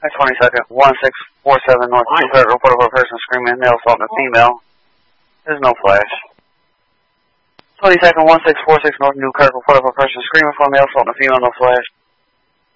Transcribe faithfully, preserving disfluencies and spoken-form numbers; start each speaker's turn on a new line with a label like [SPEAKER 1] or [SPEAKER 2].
[SPEAKER 1] twenty-second, one six four seven North Newkirk, report of a person screaming, male assault on a female. There's no flash. twenty-second, one six four six North Newkirk, report of a person screaming for a male assault on a female, no flash.